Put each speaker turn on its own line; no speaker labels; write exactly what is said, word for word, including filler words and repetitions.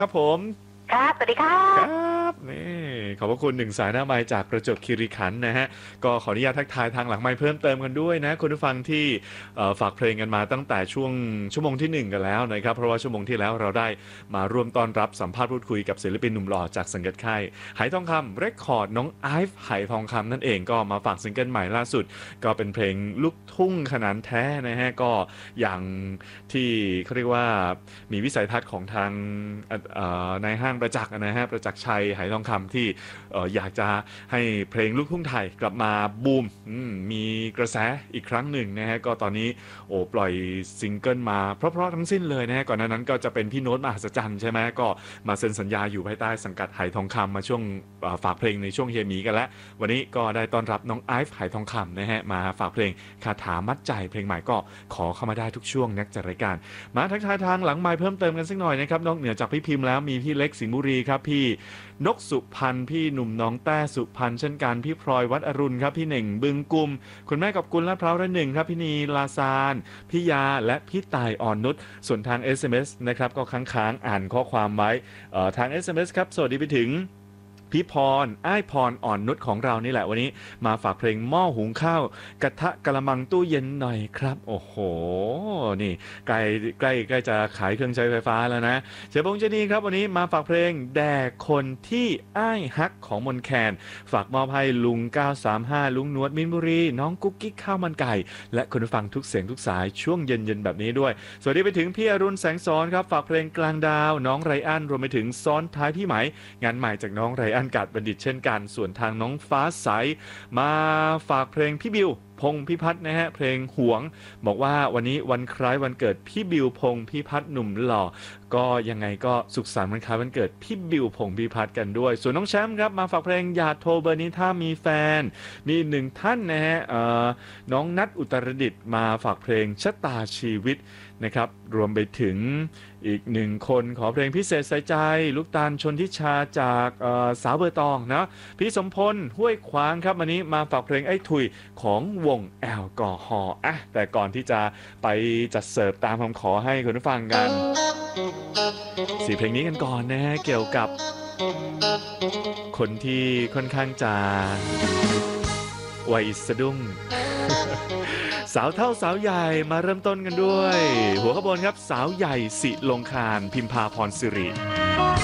ครับผม
ครับสวัสดีครั
คร
บั
บนี่ขอบพระคุณหนึ่งสายหน้าไมค์จากประจวบคีรีขันธ์นะฮะก็ขออนุญาตทักทายทางหลังไมค์เพิ่มเติมกันด้วยนะคุณผู้ฟังที่เอ่อฝากเพลงกันมาตั้งแต่ช่วงชั่วโมงที่หนึ่งกันแล้วนะครับเพราะว่าชั่วโมงที่แล้วเราได้มาร่วมต้อนรับสัมภาษณ์พูดคุยกับศิลปินหนุ่มหล่อจากสังกัดค่ายไหทองคำเรคคอร์ดน้องไอฟ์ไหทองคำนั่นเองก็มาฝากซิงเกิลใหม่ล่าสุดก็เป็นเพลงลูกทุ่งขนานแท้นะฮะก็อย่างที่เขาเรียกว่ามีวิสัยทัศน์ของทางเอ่อเอ่อนายห้างประจักษ์นะฮะประจักษ์ชัยไหทองคำที่เอ่ออยากจะให้เพลงลูกทุ่งไทยกลับมาบูมอืมมีกระแสอีกครั้งหนึ่งนะฮะก็ตอนนี้โอ้ปล่อยซิงเกิลมาเพราะๆทั้งสิ้นเลยนะฮะก่อนหน้านั้นก็จะเป็นพี่โน้ตมหัศจรรย์ใช่ไหมก็มาเซ็นสัญญาอยู่ภายใต้สังกัดไหทองคำมาช่วงเอ่อฝากเพลงในช่วงเฮียหมีกันแล้ววันนี้ก็ได้ต้อนรับน้องไอฟ์ไหทองคำนะฮะมาฝากเพลงคาถามัดใจเพลงใหม่ก็ขอเข้ามาได้ทุกช่วงนักจัดรายการมาทักทายทางหลังไมค์เพิ่มเติมกันสักหน่อยนะครับนอกเหนือจากพี่พิมพ์แล้วมีพี่เล็กสิงห์บุรีครับพี่นกสุพันธ์พี่หนุ่มน้องแต้สุพันธ์เช่นกันพี่พลอยวัดอรุณครับพี่เหน่งบึงกุมคุณแม่กับกุลลาดพร้าวระหนึ่งครับพี่นีลาซานพี่ยาและพี่ตายอ่อนนุชส่วนทาง เอส เอ็ม เอส นะครับก็ค้างๆอ่านข้อความไว้เอ่อทาง เอส เอ็ม เอส ครับสวัสดีไปถึงพี่พรอ้ายพรอ่อนนุชของเรานี่แหละวันนี้มาฝากเพลงหม้อหุงข้าวกระทะกระมังตู้เย็นหน่อยครับโอ้โหนี่ใกล้ใกล้ใกล้จะขายเครื่องใช้ไฟฟ้าแล้วนะเชฟบงเจนีครับวันนี้มาฝากเพลงแด่คนที่อ้ายฮักของมนแคนฝากมอบให้ลุงเก้าสามห้าลุงหนวดมินบุรีน้องกุ๊กกิ๊กข้าวมันไก่และคุณผู้ฟังทุกเสียงทุกสายช่วงเย็นๆแบบนี้ด้วยสวัสดีไปถึงพี่อรุณแสงสอนครับฝากเพลงกลางดาวน้องไรอันรวมไปถึงซ้อนท้ายพี่ไหมงานใหม่จากน้องไรอันกาดบัณฑิตเช่นกันส่วนทางน้องฟ้าใสมาฝากเพลงพี่บิวพงพิพัฒน์นะฮะเพลงหวงบอกว่าวันนี้วันคล้ายวันเกิดพี่บิวพงพิพัฒน์หนุ่มหล่อก็ยังไงก็สุขสันต์วันคล้ายวันเกิดพี่บิวพงพิพัฒน์กันด้วยส่วนน้องแชมป์ครับมาฝากเพลงอย่าโทรเบอร์นี้ถ้ามีแฟนมีหนึ่งท่านนะฮะน้องนัทอุตรดิตมาฝากเพลงชะตาชีวิตนะครับรวมไปถึงอีกหนึ่งคนขอเพลงพิเศษใส่ใจลูกตาลชนทิชาจากสาวเบอร์ตองนะพี่สมพลห้วยขวางครับวันนี้มาฝากเพลงไอ้ถุยของวงแอลกอฮอล์อ่ะแต่ก่อนที่จะไปจัดเสิร์ฟตามคำขอให้คุณผู้ฟังกันสี่เพลงนี้กันก่อนนะฮะเกี่ยวกับคนที่ค่อนข้างจะวัยสะดุ้งสาวเท่าสาวใหญ่มาเริ่มต้นกันด้วยหัวขบวนครับสาวใหญ่สิลงคารพิมพาพรสิริ